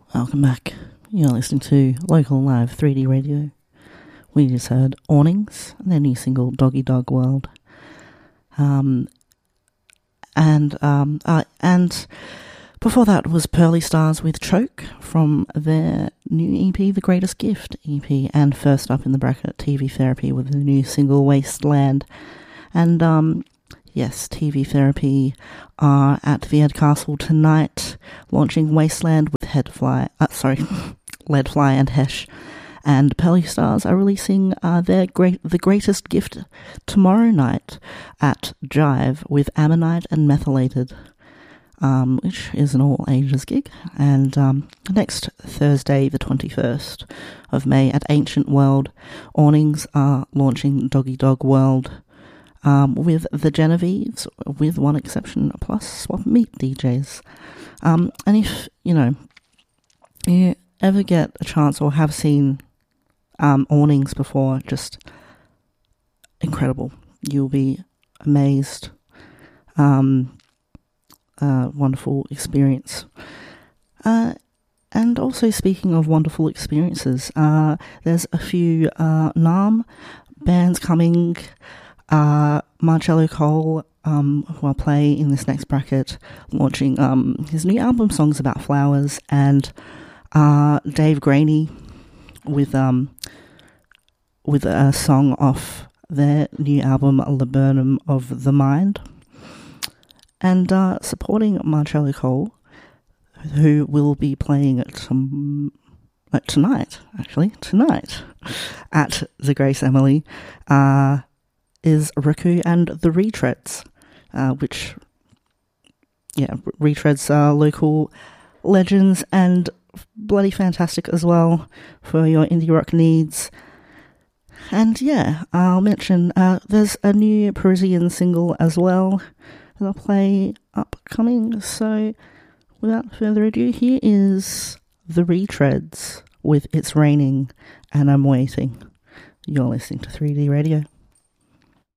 Welcome back. You're listening to Local Live 3D Radio. We just heard Awnings and their new single Doggy Dog World. And before that was Pearly Stars with Choke from their new EP, The Greatest Gift EP. And first up in the bracket, TV Therapy with the new single Wasteland. And yes, TV Therapy are at the Ed Castle tonight, launching Wasteland with Leadfly and Hesh. And Pearly Stars are releasing The Greatest Gift tomorrow night at Jive with Ammonite and Methylated, which is an all-ages gig. And next Thursday, the 21st of May at Ancient World, Awnings are launching Doggy Dog World with the Genevieves, with one exception, plus Swap Meet DJs. And if, you ever get a chance or have seen Awnings before, just incredible. You'll be amazed. Wonderful experience. And also, speaking of wonderful experiences, there's a few NARM bands coming. Marcello Cole, who I'll play in this next bracket, launching his new album, Songs About Flowers, and Dave Graney with a song off their new album, Laburnum of the Mind. And supporting Marcello Cole, who will be playing tonight, at the Grace Emily, is Raku and the Retreads, which, Retreads are local legends and bloody fantastic as well for your indie rock needs. And I'll mention there's a new Parisian single as well that I'll play upcoming. So without further ado, here is The Retreads with It's Raining and I'm Waiting. You're listening to 3D Radio.